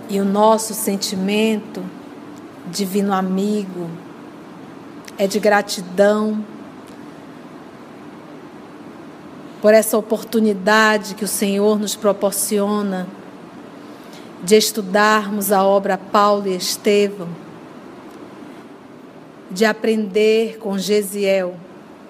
E o nosso sentimento, divino amigo, é de gratidão por essa oportunidade que o Senhor nos proporciona de estudarmos a obra Paulo e Estevão, de aprender com Gesiel,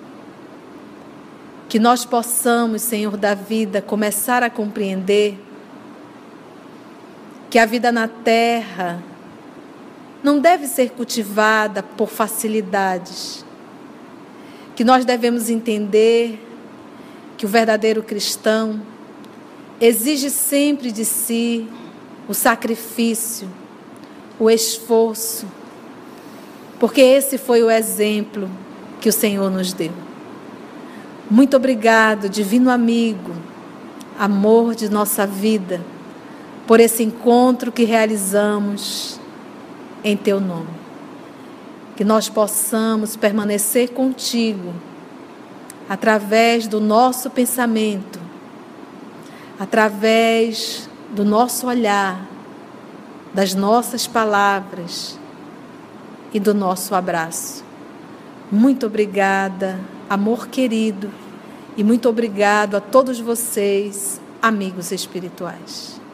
que nós possamos, Senhor da vida, começar a compreender que a vida na terra não deve ser cultivada por facilidades, que nós devemos entender que o verdadeiro cristão exige sempre de si o sacrifício, o esforço, porque esse foi o exemplo que o Senhor nos deu. Muito obrigado, divino amigo, amor de nossa vida, por esse encontro que realizamos em Teu nome. Que nós possamos permanecer contigo através do nosso pensamento, através do nosso olhar, das nossas palavras e do nosso abraço. Muito obrigada, amor querido, e muito obrigado a todos vocês, amigos espirituais.